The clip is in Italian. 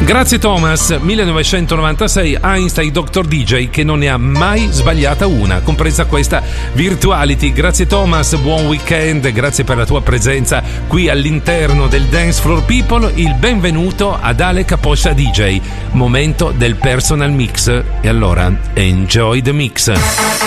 Grazie Thomas, 1996, Einstein Dr. DJ che non ne ha mai sbagliata una, compresa questa Virtuality. Grazie Thomas, buon weekend, grazie per la tua presenza qui all'interno del Dance Floor People. Il benvenuto ad Ale Caposcia DJ, momento del personal mix. E allora, enjoy the mix.